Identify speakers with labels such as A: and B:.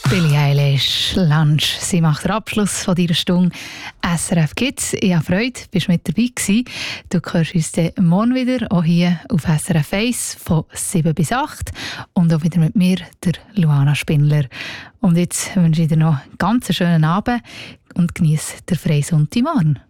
A: Billie Eilish, Lunch. Sie macht den Abschluss von dieser Stunde SRF Kids. Ich habe Freude, bist mit dabei gewesen. Du hörst uns dann morgen wieder, auch hier auf SRF 1 von 7 bis 8 und auch wieder mit mir, der Luana Spindler. Und jetzt wünsche ich dir noch einen ganz schönen Abend und genieße den freien Sonntagmorgen.